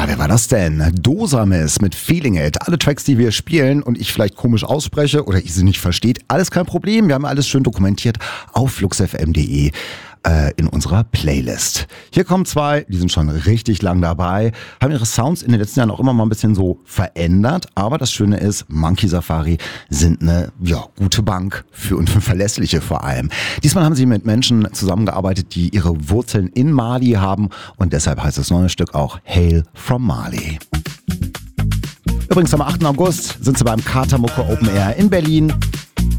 Ja, wer war das denn? Dosamis mit Feeling It. Alle Tracks, die wir spielen und ich vielleicht komisch ausspreche oder ihr sie nicht versteht, alles kein Problem. Wir haben alles schön dokumentiert auf fluxfm.de in unserer Playlist. Hier kommen zwei, die sind schon richtig lang dabei, haben ihre Sounds in den letzten Jahren auch immer mal ein bisschen so verändert, aber das Schöne ist, Monkey Safari sind eine gute Bank und verlässliche vor allem. Diesmal haben sie mit Menschen zusammengearbeitet, die ihre Wurzeln in Mali haben und deshalb heißt das neue Stück auch Hail from Mali. Übrigens am 8. August sind sie beim Kater Mucke Open Air in Berlin.